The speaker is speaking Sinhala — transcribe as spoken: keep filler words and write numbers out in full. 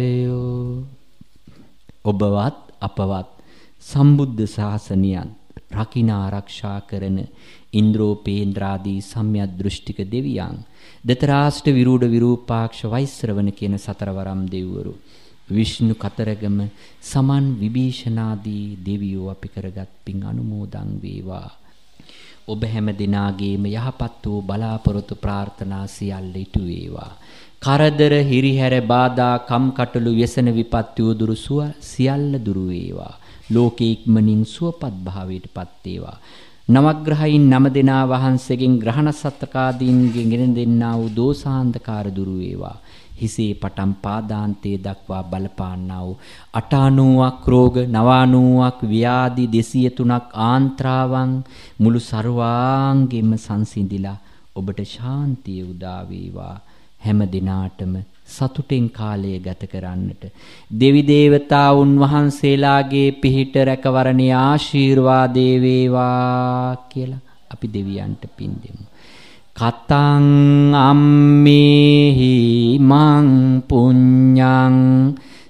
ඔබවත් අපවත් සම්බුද්ධ ශාසනයන් රකින්න ආරක්ෂා කරන ඉන්ද්‍රෝපේන්ද්‍රාදී සම්‍යක් දෘෂ්ටික දෙවියන් දතරාෂ්ට විරූඪ විරූපාක්ෂ වෛශ්‍රවණ කියන සතරවරම් දෙවිවරු විෂ්ණු කතරගම සමන් විභීෂණාදී දෙවියෝ අපි කරගත් පින් අනුමෝදන් වේවා. ඔබ හැම දිනාගේම යහපත් වූ බලාපොරොත්තු ප්‍රාර්ථනා සියල්ල ඉටු වේවා. කරදර හිරිහැර බාධා කම්කටොළු व्यसन විපත්ති උදුරු සුව සියල්ල දුරු වේවා. ලෝකේ ඉක්මනින් සුවපත් භාවයටපත් වේවා. නවග්‍රහයින් නම දෙනා වහන්සේගෙන් ග්‍රහණ සත්කාදීන්ගෙන් ගෙන දෙන්නා වූ දෝසාන්ධකාර දුරු වේවා. හිසේ පටන් පාදාන්තයේ දක්වා බලපාන්නා වූ අටානූවක් රෝග නවානූවක් ව්‍යාධි දෙසිය තුනක් ආන්ත්‍රාවන් මුළු ਸਰවාංගෙම සංසිඳිලා ඔබට ශාන්තිය උදා වේවා. හැම දිනාටම සතුටෙන් කාලය ගත කරන්නට දෙවි දේවතාවුන් වහන්සේලාගේ පිහිට රැකවරණේ ආශිර්වාදේ වේවා කියලා අපි දෙවියන්ට පින් දෙමු. කතං අම්මේහි මං පුඤ්ඤං